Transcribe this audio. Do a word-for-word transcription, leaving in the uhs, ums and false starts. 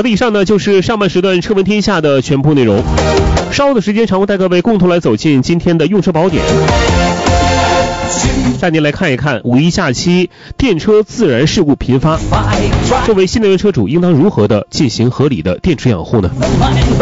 的，以上呢就是上半时段车闻天下的全部内容。稍后的时间，常会带各位共同来走进今天的用车宝典，带您来看一看五一假期电车自燃事故频发，作为新能源车主应当如何的进行合理的电池养护呢？